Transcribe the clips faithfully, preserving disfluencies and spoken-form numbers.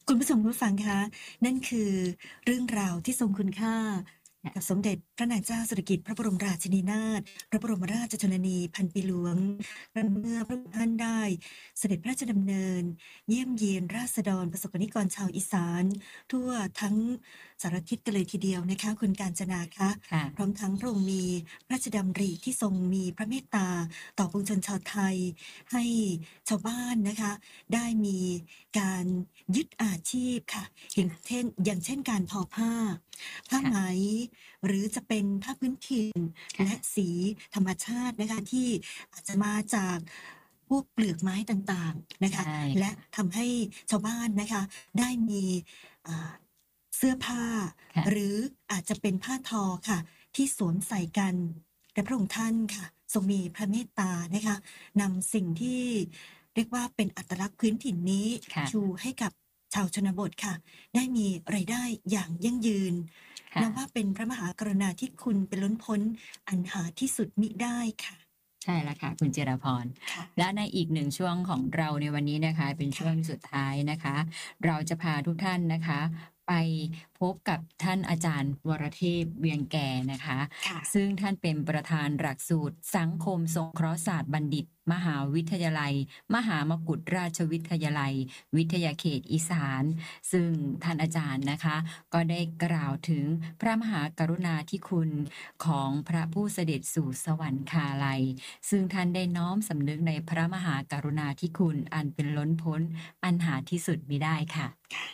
คุณผู้ชมผู้ฟังคะนั่นคือเรื่องราวที่ทรงคุณค่ากับสมเด็จพระนางเจ้าสิริกิติ์พระบรมราชินีนาถพระบรมราชชนนีพันปีหลวงเมื่อพระองค์ท่านได้เสด็จพระราชดำเนินเยี่ยมเยียนราษฎรประสบกนิกรชาวอีสานทั่วทั้งสารทิศกันเลยทีเดียวนะคะคุณกาญจนาคะพร้อมทั้งพระองค์มีพระราชดำริที่ทรงมีพระเมตตาต่อปวงชนชาวไทยให้ชาวบ้านนะคะได้มีการยึดอาชีพค่ะอย่างเช่นอย่างเช่นการทอผ้าผ้าไหมหรือจะเป็นผ้าพื้นถิ่นและสีธรรมชาตินะคะที่อาจจะมาจากพวกเปลือกไม้ต่างๆนะคะและทำให้ชาวบ้านนะคะได้มีเสื้อผ้าหรืออาจจะเป็นผ้าทอค่ะที่สวมใส่กันและพระองค์ท่านค่ะทรงมีพระเมตตานะคะนำสิ่งที่เรียกว่าเป็นอัตลักษณ์พื้นถิ่นนี้ชูให้กับชาวชนบทค่ะได้มีรายได้อย่างยั่งยืนนับว่าเป็นพระมหากรุณาธิคุณเป็นล้นพ้นอันหาที่สุดมิได้ค่ะใช่แล้วค่ะคุณจิรพรและในอีกหนึ่งช่วงของเราในวันนี้นะคะเป็นช่วงสุดท้ายนะคะเราจะพาทุกท่านนะคะไปพบกับท่านอาจารย์วรเทพเวียงแก่นะคะซึ่งท่านเป็นประธานหลักสูตรสังคมสงเคราะห์ศาสตร์บัณฑิตมหาวิทยาลัยมหามกุฏราชวิทยาลัยวิทยาเขตอีสานซึ่งท่านอาจารย์นะคะก็ได้กล่าวถึงพระมหากรุณาธิคุณของพระผู้เสด็จสู่สวรรคาลัยซึ่งท่านได้น้อมสำนึกในพระมหากรุณาธิคุณอันเป็นล้นพ้นอันหาที่สุดมิได้ค่ะ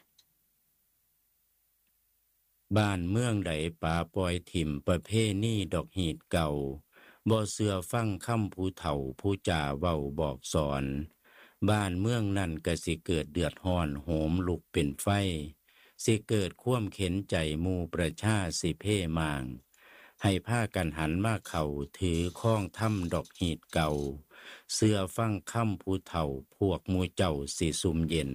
บ้านเมืองใดป่าปล่อยถิ่มประเพณีดอกหีดเก่าบ่เสือฟังคำผู้เฒ่าผู้จ่าเว้าบอกสอนบ้านเมืองนั่นก็สิเกิดเดือดร้อนโหมลุกเป็นไฟสิเกิดคว่ำเข็นใจหมู่ประชาสิเพ่มางให้พากันหันมาเข่าถือข้องถ้ำดอกหีดเก่าเสือฟังคำผู้เฒ่าพวกหมู่เจ้าสิซุมเย็น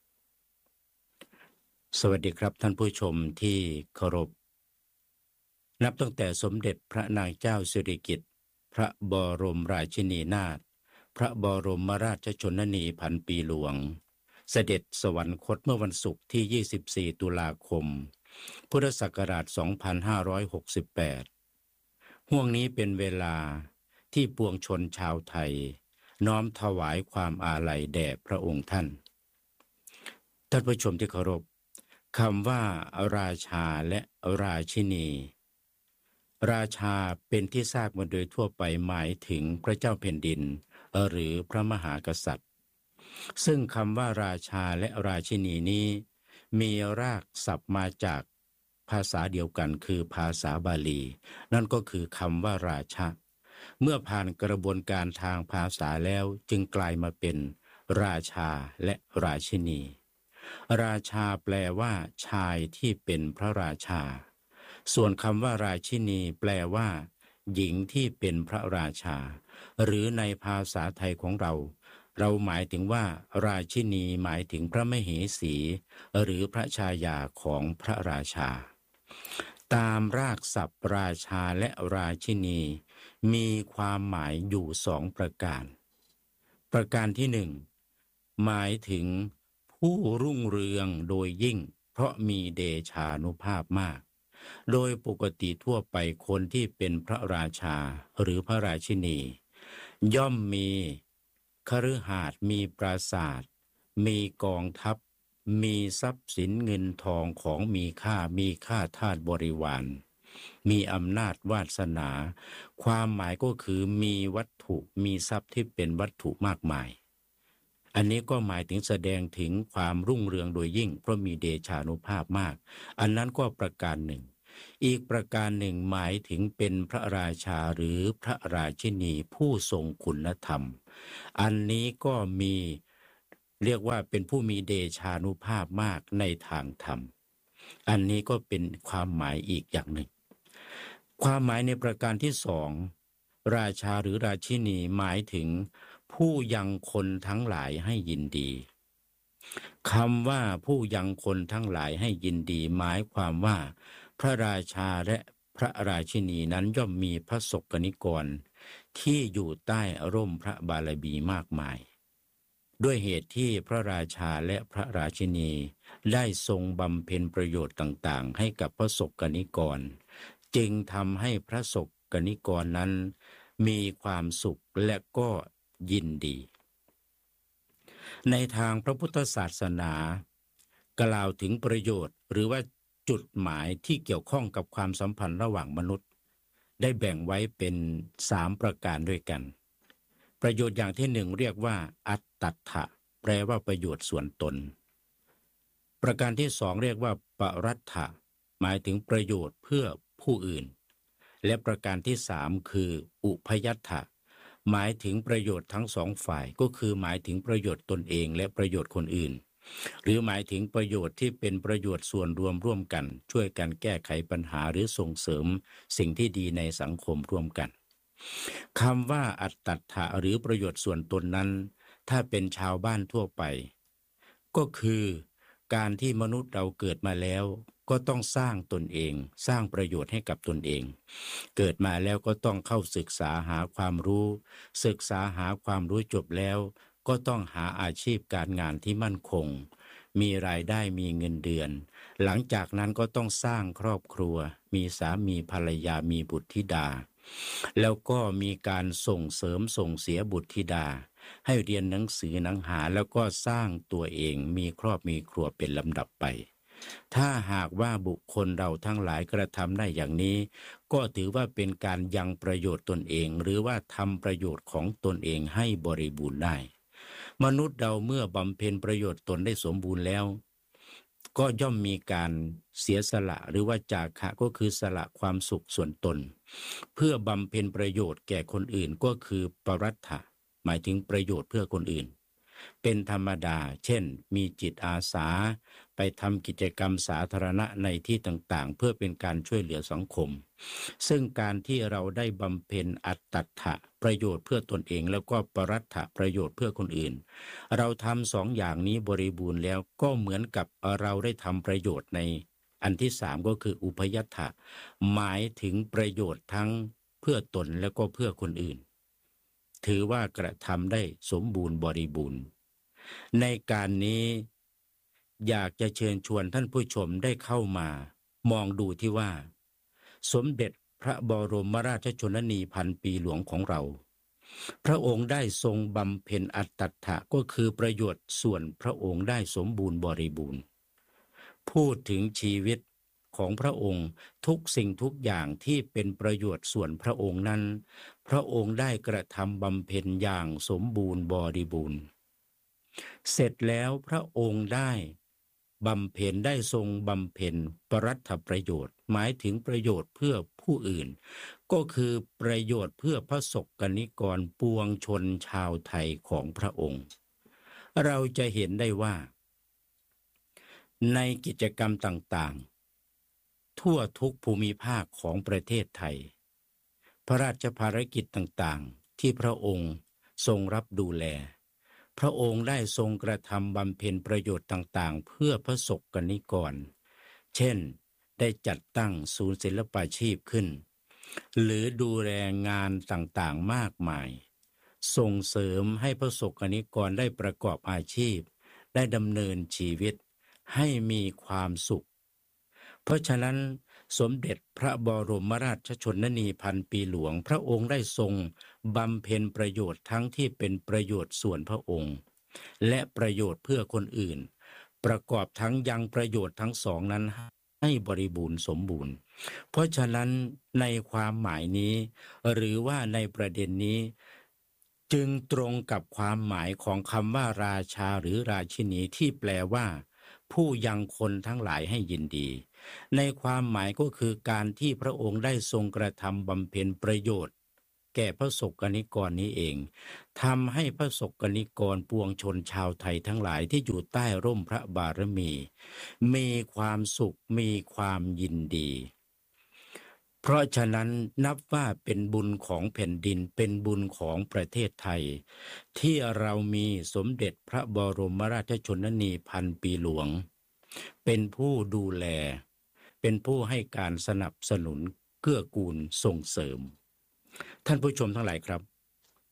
สวัสดีครับท่านผู้ชมที่เคารพนับตั้งแต่สมเด็จพระนางเจ้าสิริกิติ์พระบรมราชินีนาถพระบรมราชชนนีพันปีหลวงเสด็จสวรรคตเมื่อวันศุกร์ที่ยี่สิบสี่ตุลาคมพุทธศักราชสองพันห้าร้อยหกสิบแปดห่วงนี้เป็นเวลาที่ปวงชนชาวไทยน้อมถวายความอาลัยแด่พระองค์ท่านท่านผู้ชมที่เคารพคำว่าราชาและราชินีราชาเป็นที่ทราบมาโดยทั่วไปหมายถึงพระเจ้าแผ่นดินหรือพระมหากษัตริย์ซึ่งคำว่าราชาและราชินีนี้มีรากศัพท์มาจากภาษาเดียวกันคือภาษาบาลีนั่นก็คือคำว่าราชาเมื่อผ่านกระบวนการทางภาษาแล้วจึงกลายมาเป็นราชาและราชินีราชาแปลว่าชายที่เป็นพระราชาส่วนคำว่าราชินีแปลว่าหญิงที่เป็นพระราชาหรือในภาษาไทยของเราเราหมายถึงว่าราชินีหมายถึงพระมเหสีหรือพระชายาของพระราชาตามรากศัพท์ราชาและราชินีมีความหมายอยู่สองประการประการที่หนึ่งหมายถึงผู้รุ่งเรืองโดยยิ่งเพราะมีเดชานุภาพมากโดยปกติทั่วไปคนที่เป็นพระราชาหรือพระราชินีย่อมมีคฤหาสน์มีปราสาทมีกองทัพมีทรัพย์สินเงินทองของมีค่ามีค่าทาสบริวารมีอำนาจวาสนาความหมายก็คือมีวัตถุมีทรัพย์ที่เป็นวัตถุมากมายอันนี้ก็หมายถึงแสดงถึงความรุ่งเรืองโดยยิ่งเพราะมีเดชานุภาพมากอันนั้นก็ประการหนึ่งอีกประการหนึ่งหมายถึงเป็นพระราชาหรือพระราชินีผู้ทรงคุณธรรมอันนี้ก็มีเรียกว่าเป็นผู้มีเดชานุภาพมากในทางธรรมอันนี้ก็เป็นความหมายอีกอย่างหนึ่งความหมายในประการที่สองราชาหรือราชินีหมายถึงผู้ยังคนทั้งหลายให้ยินดีคำว่าผู้ยังคนทั้งหลายให้ยินดีหมายความว่าพระราชาและพระราชินีนั้นย่อมมีพระสกนิกรที่อยู่ใต้ร่มพระบารมีมากมายด้วยเหตุที่พระราชาและพระราชินีได้ทรงบำเพ็ญประโยชน์ต่างๆให้กับพระสกนิกรจึงทำให้พระสกนิกรนั้นมีความสุขและก็ยินดีในทางพระพุทธศาสนากล่าวถึงประโยชน์หรือว่าจุดหมายที่เกี่ยวข้องกับความสัมพันธ์ระหว่างมนุษย์ได้แบ่งไว้เป็นสามประการด้วยกันประโยชน์อย่างที่หนึ่งเรียกว่าอัตตัฏฐะแปลว่าประโยชน์ส่วนตนประการที่สองเรียกว่าปรัตถะหมายถึงประโยชน์เพื่อผู้อื่นและประการที่สามคืออุพยัตถะหมายถึงประโยชน์ทั้งสองฝ่ายก็คือหมายถึงประโยชน์ตนเองและประโยชน์คนอื่นหรือหมายถึงประโยชน์ที่เป็นประโยชน์ส่วนรวมร่วมกันช่วยกันแก้ไขปัญหาหรือส่งเสริมสิ่งที่ดีในสังคมร่วมกันคำว่าอัตตัฏฐะหรือประโยชน์ส่วนตนนั้นถ้าเป็นชาวบ้านทั่วไปก็คือการที่มนุษย์เราเกิดมาแล้วก็ต้องสร้างตนเองสร้างประโยชน์ให้กับตนเองเกิดมาแล้วก็ต้องเข้าศึกษาหาความรู้ศึกษาหาความรู้จบแล้วก็ต้องหาอาชีพการงานที่มั่นคงมีรายได้มีเงินเดือนหลังจากนั้นก็ต้องสร้างครอบครัวมีสามีภรรยามีบุตรธิดาแล้วก็มีการส่งเสริมส่งเสียบุตรธิดาให้เรียนหนังสือหนังหาแล้วก็สร้างตัวเองมีครอบมีครัวเป็นลำดับไปถ้าหากว่าบุคคลเราทั้งหลายกระทำได้อย่างนี้ก็ถือว่าเป็นการยังประโยชน์ตนเองหรือว่าทำประโยชน์ของตนเองให้บริบูรณ์ได้มนุษย์เราเมื่อบำเพ็ญประโยชน์ตนได้สมบูรณ์แล้วก็ย่อมมีการเสียสละหรือว่าจาคะก็คือสละความสุขส่วนตนเพื่อบำเพ็ญประโยชน์แก่คนอื่นก็คือปรัตถะหมายถึงประโยชน์เพื่อคนอื่นเป็นธรรมดาเช่นมีจิตอาสาไปทำกิจกรรมสาธารณะในที่ต่างๆเพื่อเป็นการช่วยเหลือสังคมซึ่งการที่เราได้บำเพ็ญอัตตัฏฐะประโยชน์เพื่อตนเองแล้วก็ปรัตถะประโยชน์เพื่อคนอื่นเราทำสองอย่างนี้บริบูรณ์แล้วก็เหมือนกับเราได้ทำประโยชน์ในอันที่สามก็คืออุพยัตถะหมายถึงประโยชน์ทั้งเพื่อตนแล้วก็เพื่อคนอื่นถือว่ากระทำได้สมบูรณ์บริบูรณ์ในการนี้อยากจะเชิญชวนท่านผู้ชมได้เข้ามามองดูที่ว่าสมเด็จพระบรมราชชนนีพันปีหลวงของเราพระองค์ได้ทรงบำเพ็ญอัตตัฏฐะก็คือประโยชน์ส่วนพระองค์ได้สมบูรณ์บริบูรณ์พูดถึงชีวิตของพระองค์ทุกสิ่งทุกอย่างที่เป็นประโยชน์ส่วนพระองค์นั้นพระองค์ได้กระทำบำเพ็ญอย่างสมบูรณ์บริบูรณ์เสร็จแล้วพระองค์ได้บำเพ็ญได้ทรงบำเพ็ญปรัตถประโยชน์หมายถึงประโยชน์เพื่อผู้อื่นก็คือประโยชน์เพื่อพระสกนิกรปวงชนชาวไทยของพระองค์เราจะเห็นได้ว่าในกิจกรรมต่างๆทั่วทุกภูมิภาคของประเทศไทยพระราชภารกิจต่างๆที่พระองค์ทรงรับดูแลพระองค์ได้ทรงกระทำบำเพ็ญประโยชน์ต่างๆเพื่อพระสกนิกรเช่นได้จัดตั้งศูนย์ศิลปาชีพขึ้นหรือดูแลงานต่างๆมากมายส่งเสริมให้พระสกนิกรได้ประกอบอาชีพได้ดำเนินชีวิตให้มีความสุขเพราะฉะนั้นสมเด็จพระบรมราชชนนีพันปีหลวงพระองค์ได้ทรงบำเพ็ญประโยชน์ทั้งที่เป็นประโยชน์ส่วนพระองค์และประโยชน์เพื่อคนอื่นประกอบทั้งยังประโยชน์ทั้งสองนั้นให้บริบูรณ์สมบูรณ์เพราะฉะนั้นในความหมายนี้หรือว่าในประเด็นนี้จึงตรงกับความหมายของคำว่าราชาหรือราชินีที่แปลว่าผู้ยังคนทั้งหลายให้ยินดีในความหมายก็คือการที่พระองค์ได้ทรงกระทำบำเพ็ญประโยชน์แก่พระสกนิกรนี้เองทำให้พระสกนิกรปวงชนชาวไทยทั้งหลายที่อยู่ใต้ร่มพระบารมีมีความสุขมีความยินดีเพราะฉะนั้นนับว่าเป็นบุญของแผ่นดินเป็นบุญของประเทศไทยที่เรามีสมเด็จพระบรมราชชนนีพันปีหลวงเป็นผู้ดูแลเป็นผู้ให้การสนับสนุนเกื้อกูลส่งเสริมท่านผู้ชมทั้งหลายครับ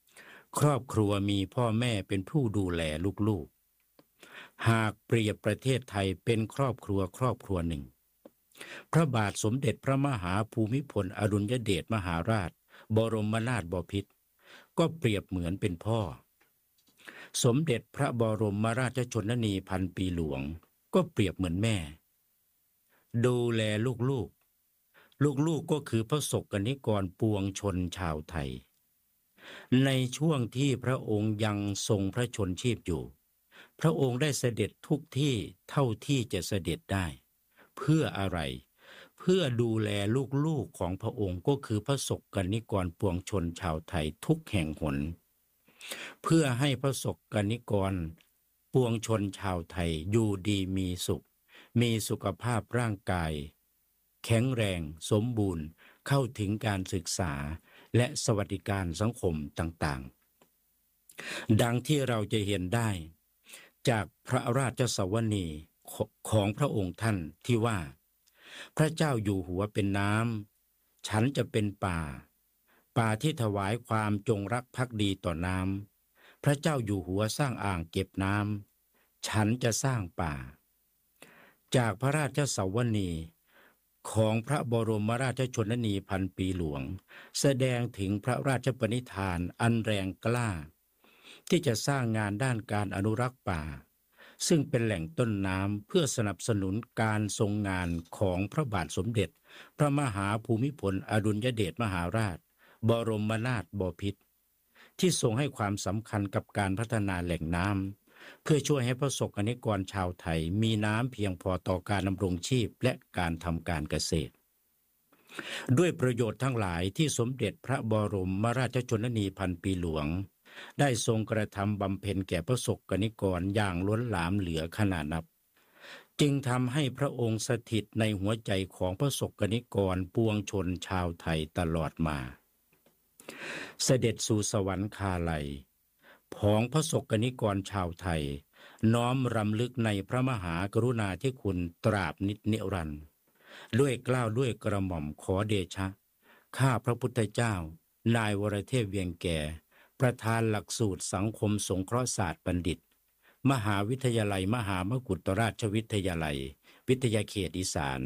ครอบครัวมีพ่อแม่เป็นผู้ดูแลลูกๆหากเปรียบประเทศไทยเป็นครอบครัวครอบครัวหนึ่งพระบาทสมเด็จพระมหาภูมิพลอดุลยเดชมหาราชบรมนาถบพิตรก็เปรียบเหมือนเป็นพ่อสมเด็จพระบรมราชชนนีพันปีหลวงก็เปรียบเหมือนแม่ดูแลลูกๆลูกๆก็คือพระสกนิกรปวงชนชาวไทยในช่วงที่พระองค์ยังทรงพระชนชีพอยู่พระองค์ได้เสด็จทุกที่เท่าที่จะเสด็จได้เพื่ออะไรเพื่อดูแลลูกๆของพระองค์ก็คือพระสกนิกรปวงชนชาวไทยทุกแห่งหนเพื่อให้พระสกนิกรปวงชนชาวไทยอยู่ดีมีสุขมีสุขภาพร่างกายแข็งแรงสมบูรณ์เข้าถึงการศึกษาและสวัสดิการสังคมต่างๆดังที่เราจะเห็นได้จากพระราชสวนีของพระองค์ท่านที่ว่าพระเจ้าอยู่หัวเป็นน้ำฉันจะเป็นป่าป่าที่ถวายความจงรักภักดีต่อน้ำพระเจ้าอยู่หัวสร้างอ่างเก็บน้ำฉันจะสร้างป่าจากพระราชสวนีของพระบรมราชชนนีพันปีหลวงแสดงถึงพระราชปณิธานอันแรงกล้าที่จะสร้างงานด้านการอนุรักษ์ป่าซึ่งเป็นแหล่งต้นน้ำเพื่อสนับสนุนการทรงงานของพระบาทสมเด็จพระมหาภูมิพลอดุลยเดชมหาราชบรมนาถบพิตรที่ทรงให้ความสำคัญกับการพัฒนาแหล่งน้ำเพื่อช่วยให้พระสกนิกรชาวไทยมีน้ำเพียงพอต่อการดำรงชีพและการทำการเกษตรด้วยประโยชน์ทั้งหลายที่สมเด็จพระบรมราชชนนีพันปีหลวงได้ทรงกระทำบำเพ็ญแก่พระสกนิกรอย่างล้นหลามเหลือขนานับจึงทำให้พระองค์สถิตในหัวใจของพระสกนิกรปวงชนชาวไทยตลอดมาเสด็จสู่สวรรคาลัยของพระสกนิกรชาวไทยน้อมรำลึกในพระมหากรุณาธิคุณตราบนิจนิรันดร์ด้วยเกล้าด้วยกระหม่อมขอเดชะข้าพระพุทธเจ้านายวรเทพเวียงแก่ประธานหลักสูตรสังคมสงเคราะห์ศาสตร์บัณฑิตมหาวิทยาลัยมหามกุฏราชวิทยาลัยวิทยาเขตอีสาน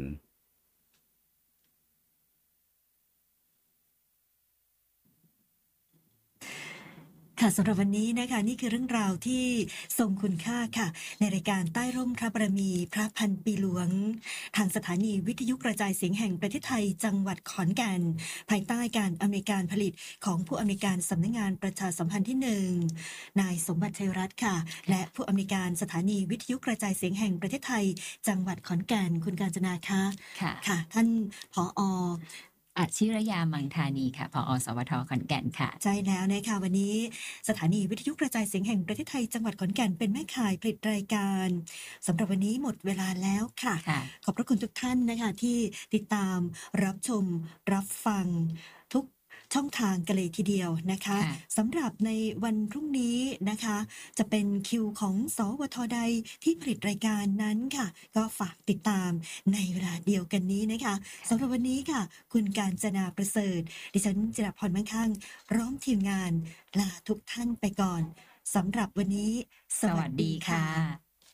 ค่ะสำหรับวันนี้นะคะนี่คือเรื่องราวที่ทรงคุณค่าค่ะในรายการใต้ร่มพระบารมีพระพันปีหลวงทางสถานีวิทยุกระจายเสียงแห่งประเทศไทยจังหวัดขอนแก่นภายใต้การอำนวยการผลิตของผู้อำนวยการสำนักงานประชาสัมพันธ์ที่หนึ่งนายสมบัติชัยรัตน์ค่ะและผู้อำนวยการสถานีวิทยุกระจายเสียงแห่งประเทศไทยจังหวัดขอนแก่นคุณกาญจนาคะค่ะค่ะท่านผอ. อัชิรยามังธานีค่ะผอ.สวท.ขอนแก่นค่ะใช่แล้วนะคะวันนี้สถานีวิทยุกระจายเสียงแห่งประเทศไทยจังหวัดขอนแก่นเป็นแม่ข่ายผลิตรายการสำหรับวันนี้หมดเวลาแล้วค่ะขอบพระคุณทุกท่านนะคะที่ติดตามรับชมรับฟังทุกช่องทางกันเลยทีเดียวนะคะสำหรับในวันพรุ่งนี้นะคะจะเป็นคิวของสวทใดที่ผลิตรายการนั้นค่ะก็ฝากติดตามในเวลาเดียวกันนี้นะคะสำหรับวันนี้ค่ะคุณกาญจนาประเสริฐดิฉันจิรพรมั่งคั่งพร้อมทีมงานลาทุกท่านไปก่อนสำหรับวันนี้สวัสดีค่ะ